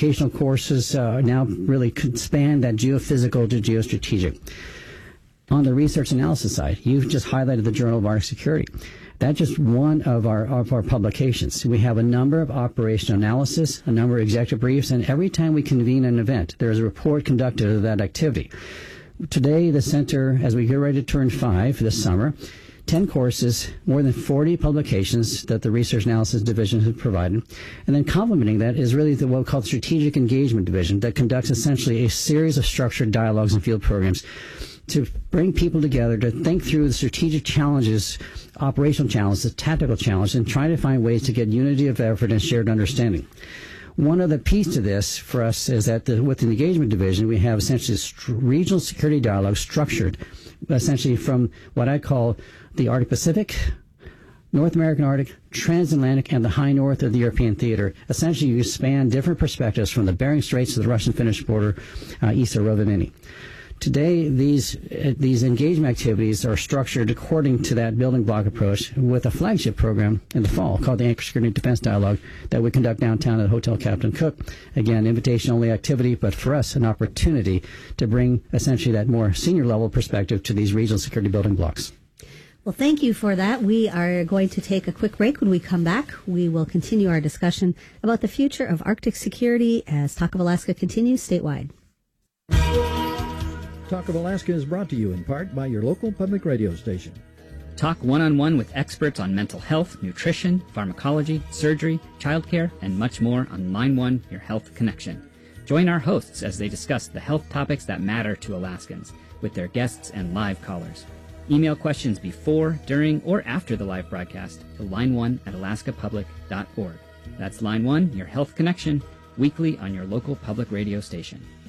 vocational courses now really could span that geophysical to geostrategic. On the research analysis side, you've just highlighted the Journal of Arctic Security. That's just one of our publications. We have a number of operational analysis, a number of executive briefs, and every time we convene an event, there is a report conducted of that activity. Today, the center, as we get ready to turn 5 this summer, 10 courses, more than 40 publications that the Research Analysis Division has provided. And then complementing that is really what we call the Strategic Engagement Division that conducts essentially a series of structured dialogues and field programs to bring people together to think through the strategic challenges, operational challenges, the tactical challenges, and try to find ways to get unity of effort and shared understanding. One other piece to this for us is that with the Engagement Division, we have essentially regional security dialogue structured essentially from what I call the Arctic Pacific, North American Arctic, Transatlantic, and the high north of the European theater. Essentially, you span different perspectives from the Bering Straits to the Russian-Finnish border east of Rovaniemi. Today, these engagement activities are structured according to that building block approach with a flagship program in the fall called the Anchor Security and Defense Dialogue that we conduct downtown at Hotel Captain Cook. Again, invitation-only activity, but for us, an opportunity to bring essentially that more senior-level perspective to these regional security building blocks. Well, thank you for that. We are going to take a quick break. When we come back, we will continue our discussion about the future of Arctic security as Talk of Alaska continues statewide. Talk of Alaska is brought to you in part by your local public radio station. Talk one-on-one with experts on mental health, nutrition, pharmacology, surgery, childcare, and much more on Line 1, Your Health Connection. Join our hosts as they discuss the health topics that matter to Alaskans with their guests and live callers. Email questions before, during, or after the live broadcast to line1@alaskapublic.org. That's Line 1, Your Health Connection, weekly on your local public radio station.